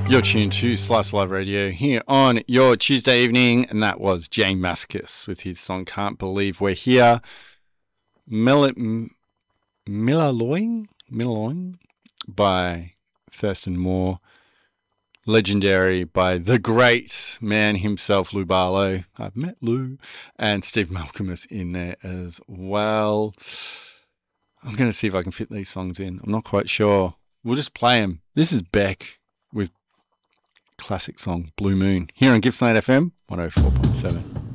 You're tuned to Slice Live Radio here on your Tuesday evening, and that was Jay Mascis with his song Can't Believe We're Here. Millaloing by Thurston Moore. Legendary by the great man himself, Lou Barlow. I've met Lou. And Steve Malcolm is in there as well. I'm going to see if I can fit these songs in. I'm not quite sure. We'll just play them. This is Beck with classic song Blue Moon here on Gippsland FM 104.7.